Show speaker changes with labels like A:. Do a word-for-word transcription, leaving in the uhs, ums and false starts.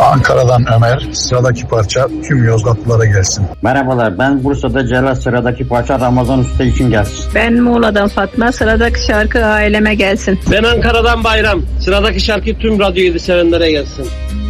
A: Ankara'dan Ömer, sıradaki parça tüm Yozgatlılara gelsin.
B: Merhabalar, ben Bursa'da Celal, sıradaki parça Ramazan Usta için gelsin.
C: Ben Muğla'dan Fatma, sıradaki şarkı aileme gelsin.
D: Ben Ankara'dan Bayram, sıradaki şarkı tüm Radyo yedi sevenlere gelsin.